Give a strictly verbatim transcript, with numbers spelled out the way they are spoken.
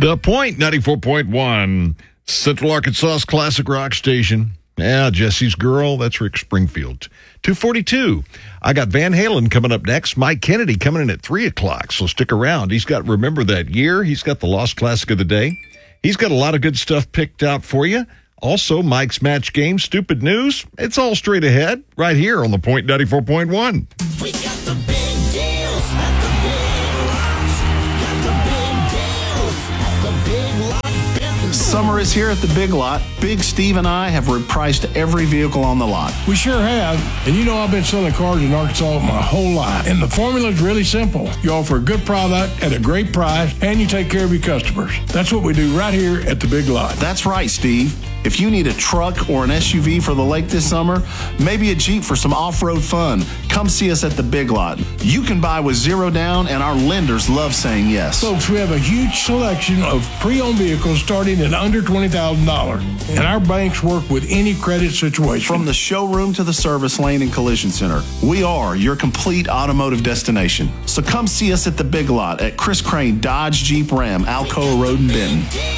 The Point, ninety-four point one, Central Arkansas's classic rock station. Yeah, Jesse's Girl, that's Rick Springfield. two forty-two, I got Van Halen coming up next. Mike Kennedy coming in at three o'clock, so stick around. He's got Remember That Year. He's got the Lost Classic of the Day. He's got a lot of good stuff picked out for you. Also, Mike's Match Game, Stupid News. It's all straight ahead right here on The Point ninety-four point one. We got the big deals at the Big Lots. Got the big deals at the Big Lot Business. Summer is here at the Big Lot. Big Steve and I have repriced every vehicle on the lot. We sure have. And you know I've been selling cars in Arkansas my whole life. And the formula is really simple. You offer a good product at a great price, and you take care of your customers. That's what we do right here at the Big Lot. That's right, Steve. If you need a truck or an S U V for the lake this summer, maybe a Jeep for some off-road fun, come see us at the Big Lot. You can buy with zero down, and our lenders love saying yes. Folks, we have a huge selection of pre-owned vehicles starting at under twenty thousand dollars. And our banks work with any credit situation. From the showroom to the service lane and collision center, we are your complete automotive destination. So come see us at the Big Lot at Chris Crane Dodge Jeep Ram, Alcoa Road in Benton.